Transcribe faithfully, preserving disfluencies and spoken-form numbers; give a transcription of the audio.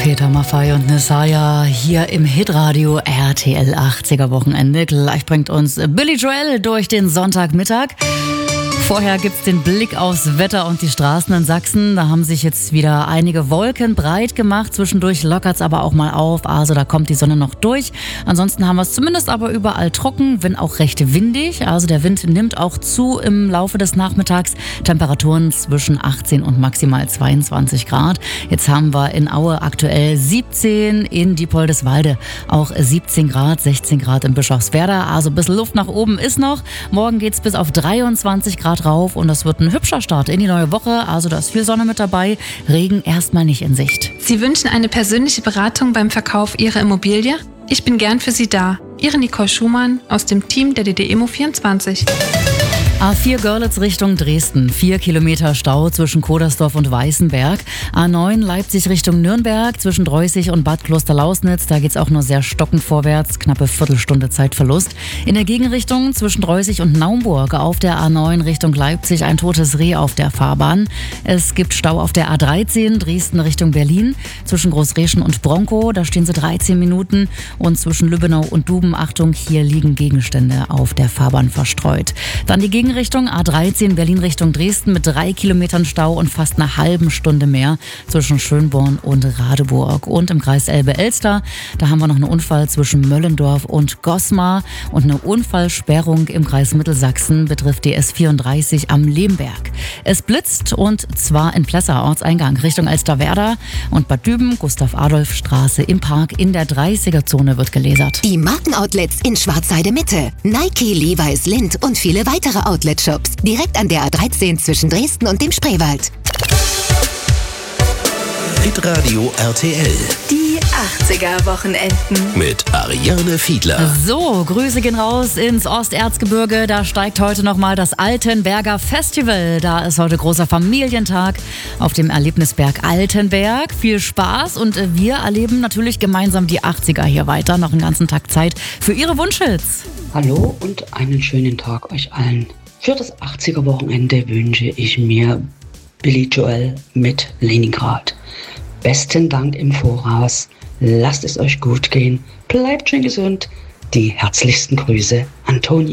Peter Maffay und Messiah hier im Hitradio R T L achtziger Wochenende. Gleich bringt uns Billy Joel durch den Sonntagmittag. Vorher gibt's den Blick aufs Wetter und die Straßen in Sachsen. Da haben sich jetzt wieder einige Wolken breit gemacht. Zwischendurch lockert's aber auch mal auf. Also da kommt die Sonne noch durch. Ansonsten haben wir es zumindest aber überall trocken, wenn auch recht windig. Also der Wind nimmt auch zu im Laufe des Nachmittags. Temperaturen zwischen achtzehn und maximal zweiundzwanzig Grad. Jetzt haben wir in Aue aktuell siebzehn, in Diepoldeswalde auch siebzehn Grad, sechzehn Grad in Bischofswerda. Also ein bisschen Luft nach oben ist noch. Morgen geht's bis auf dreiundzwanzig Grad rauf und das wird ein hübscher Start in die neue Woche. Also da ist viel Sonne mit dabei, Regen erstmal nicht in Sicht. Sie wünschen eine persönliche Beratung beim Verkauf Ihrer Immobilie? Ich bin gern für Sie da. Ihre Nicole Schumann aus dem Team der D D Immo vierundzwanzig. A vier Görlitz Richtung Dresden. Vier Kilometer Stau zwischen Kodersdorf und Weißenberg. A neun Leipzig Richtung Nürnberg zwischen Dreußig und Bad Klosterlausnitz. Da geht's auch nur sehr stockend vorwärts. Knappe Viertelstunde Zeitverlust. In der Gegenrichtung zwischen Dreußig und Naumburg auf der A neun Richtung Leipzig ein totes Reh auf der Fahrbahn. Es gibt Stau auf der A dreizehn Dresden Richtung Berlin. Zwischen Großreschen und Bronkow. Da stehen sie dreizehn Minuten. Und zwischen Lübbenau und Duben, Achtung, hier liegen Gegenstände auf der Fahrbahn verstreut. Dann die Gegenrichtung. Richtung A dreizehn Berlin Richtung Dresden mit drei Kilometern Stau und fast einer halben Stunde mehr zwischen Schönborn und Radeburg. Und im Kreis Elbe-Elster, da haben wir noch einen Unfall zwischen Möllendorf und Gosmar und eine Unfallsperrung im Kreis Mittelsachsen betrifft die S vierunddreißig am Lemberg. Es blitzt und zwar in Plessa, Ortseingang Richtung Elsterwerda und Bad Düben, Gustav-Adolf-Straße im Park in der dreißiger-Zone wird gelasert. Die Markenoutlets in Schwarzheide Mitte, Nike, Levi's, Lindt und viele weitere Outlets. Shops direkt an der A dreizehn zwischen Dresden und dem Spreewald. Hitradio R T L. Die achtziger Wochenenden. Mit Ariane Fiedler. So, Grüße gehen raus ins Osterzgebirge. Da steigt heute nochmal das Altenberger Festival. Da ist heute großer Familientag auf dem Erlebnisberg Altenberg. Viel Spaß und wir erleben natürlich gemeinsam die achtziger hier weiter. Noch einen ganzen Tag Zeit für Ihre Wunschhits. Hallo und einen schönen Tag euch allen. Für das achtziger Wochenende wünsche ich mir Billy Joel mit Leningrad. Besten Dank im Voraus. Lasst es euch gut gehen. Bleibt schön gesund. Die herzlichsten Grüße, Antoni.